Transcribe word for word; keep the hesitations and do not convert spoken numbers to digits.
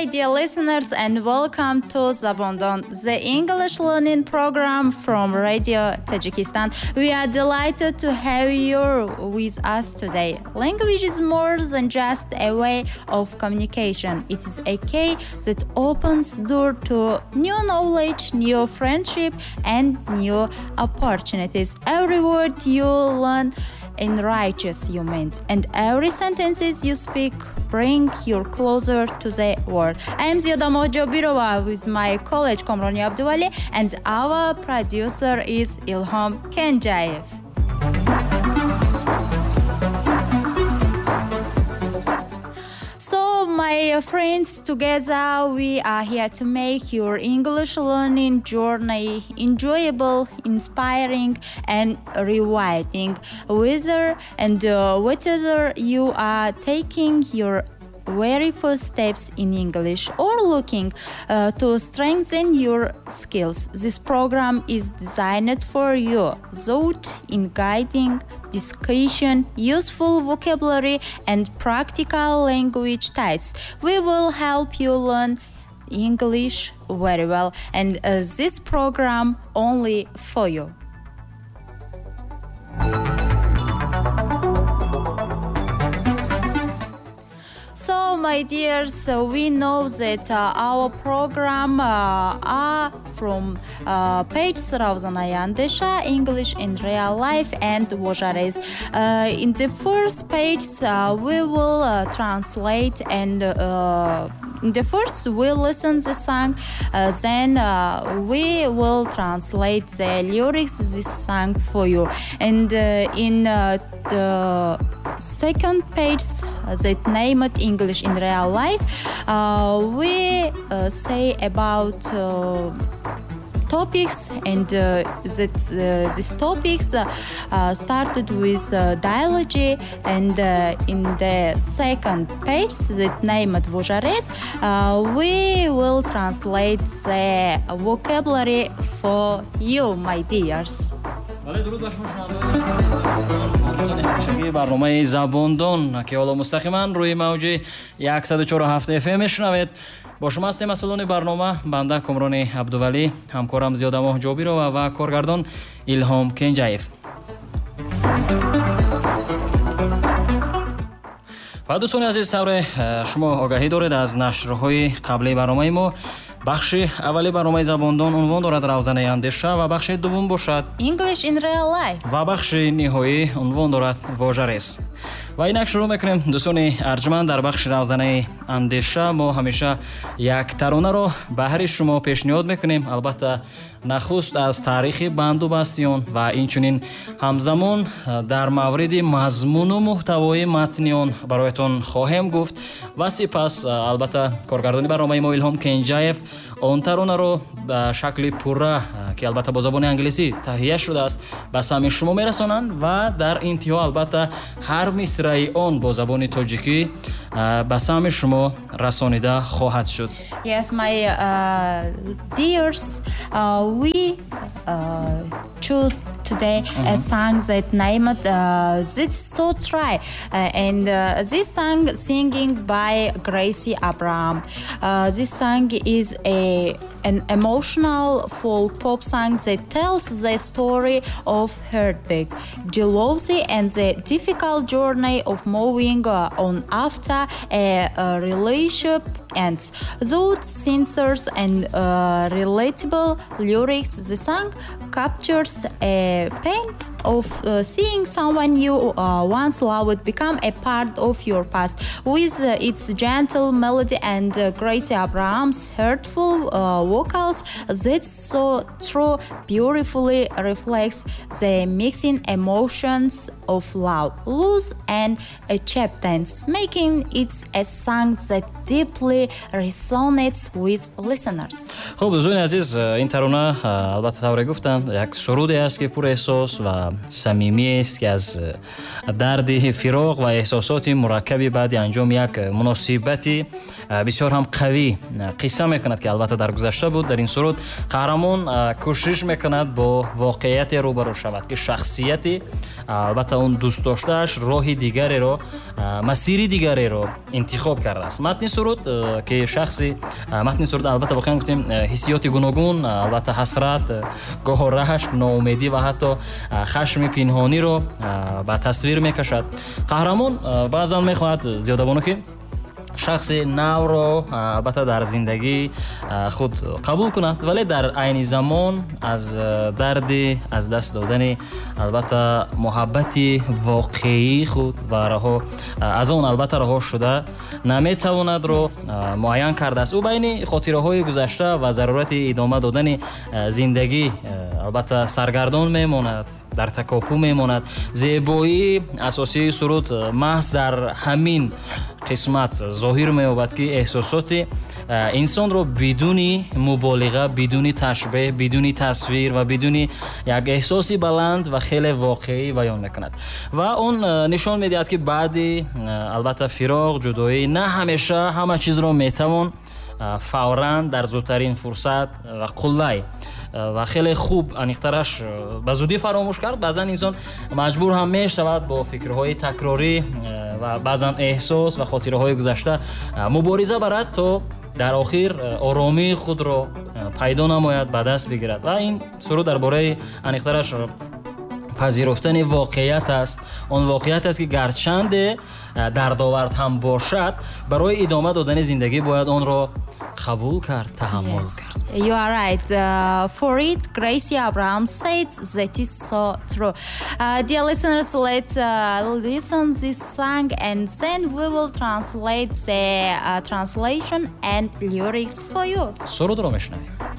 day, dear listeners, and welcome to Zabondon, the English learning program from Radio Tajikistan. We are delighted to have you with us today. Language is more than just a way of communication. It is a key that opens door to new knowledge, new friendship, and new opportunities. Every word you learn enriches your mind, and every sentences you speak bring you closer to the world. I am Ziyoda Jobirova with my colleague Komroni Abduvali, and our producer is Ilhom Kenjayev. So, my friends, together we are here to make your English learning journey enjoyable, inspiring, and rewarding. Whether and uh, whether you are taking your very first steps in English or looking uh, to strengthen your skills, this program is designed for you, thought in guiding discussion, useful vocabulary, and practical language types. We will help you learn English very well, and uh, this program only for you. So, my dears, uh, we know that uh, our program uh, are from uh, page Sravzanayandesha, English in Real Life, and Vojares. Uh, in the first page, uh, we will uh, translate, and uh, in the first we listen the song, uh, then uh, we will translate the lyrics this song for you. And uh, in uh, the second page, uh, that named English in Real Life, uh, we uh, say about uh, topics, and uh, that uh, these topics uh, uh, started with uh, dialogy, and uh, in the second page that named Vojares, uh, we will translate the vocabulary for you, my dears. برنامه زباندون که حالا مستقیما روی موج صد و چهار و هفت اف ام میشنوید. با شما هستیم مسئولان برنامه، بنده کامران عبدولی، همکارم زیاده جابیرова و کارگردان ایلهام کنجایف. و دوستان عزیز، طور شما آگاهی دارید از نشرهای قبلی برنامه ما، بخش اولی برنامه زباندون عنوان دارد روزنایندشه و بخش دوم باشد English in Real Life و بخش نهایی عنوان دارد واژه‌ریز. و اینک شروع میکنیم. دوستان ارجمند، در بخش روزنه اندیشه ما همیشه یک ترانه رو به هر شما پیشنهاد میکنیم، البته نخست از تاریخ بند و بستیان و اینچنین همزمان در مورد مضمون و محتوای متنیان برایتان خواهیم گفت و سپس البته کارگردانی برنامه ما ایلهام کنجایف آن ترانه رو به شکل پوره که البته با زبان انگلیسی تهیه شده است به سمع شما میرسانند و در انتها البته هر مصرع آن با زبان تاجیکی به سمع شما رسانیده خواهد شد. Yes, my uh, dears, uh, we uh, choose today mm-hmm. a song that named uh, Zit So Try, uh, and uh, this song singing by Gracie Abraham. Uh, this song is a an emotional folk pop song that tells the story of heartbreak, jealousy, and the difficult journey of moving uh, on after a, a relationship ends. Though sincere and uh, relatable lyrics, the song captures a pain of uh, seeing someone you uh, once loved become a part of your past. With uh, its gentle melody and uh, Gracie Abraham's heartful uh, vocals, that so true beautifully reflects the mixing emotions of love, loss, and acceptance, making it a song that deeply resonates with listeners. خب دوستان عزیز، این ترانه البته طوری گفتن یک سرودی است که پر احساس و самимиест ки аз дарди фироқ ва эҳсосоти мураккаби баъди анҷоми як муносибати бисёр ҳам қавӣ қисса мекунад ки албатта дар гузашта буд. Дар ин суруд қаҳрамон кӯшиш мекунад бо воқеияте рӯбарӯ шавад ки шахсияти албатта он дӯстдоштааш роҳи дигареро, масири дигареро интихоб кардааст. матни суруд ки шахси матни суруд албатта воқеан гуфтем ҳиссиёти гуногун, албатта ҳасрат, гоҳо рашк, ноумедӣ ва ҳатто хашми пинҳониро ба тасвир мекашад. қаҳрамон баъзан мехоҳад зиёдабону ки шахси навро албатта дар зиндагии худ қабул кунад, вале дар айни замон аз дарди аз даст додани албатта муҳаббати воқеии худ ва раҳо аз он албатта раҳо шуда наметавонадро муайян кардааст. ӯ байни хотираҳои гузашта ва зарурати идома додани зиндагӣ албатта саргардон мемонад, дар такопӯ мемонад. зебоии асосии суруд маҳз дар ҳамин қисмат зоҳир меёбад ки эҳсосоти инсонро бидуни муболиға, бидуни ташбеҳ, бидуни тасвир ва бидуни як эҳсоси баланд ва хеле воқеӣ баён мекунад. ва он нишон медиҳад ки баъди албатта фироқ, ҷудоӣ на ҳамеша ҳама чизро метавон фавран дар зудтарин фурсат ва қуллай ва хеле хуб аниқтараш ба зудӣ фаромӯш кард. баъзан инсон маҷбур ҳам мешавад бо фикрҳои такрорӣ ва баъзан эҳсос ва хотираҳои гузашта мубориза барад то дар охир оромии худро пайдо намояд, ба даст бигирад. ва ин суруд дар бораи аниқтараш пазируфтани воқеият аст. он воқеият аст ки гарчанде дардовард ҳам бошад, барои идома додани зиндагӣ бояд онро қабул кард, таҳаммул Yes, кард. you are right. Uh, for it, Gracie Abraham said that is so true. Uh, dear listeners, let's uh, listen this song and then we will translate the uh, translation and lyrics for you. сурудро мешунавем.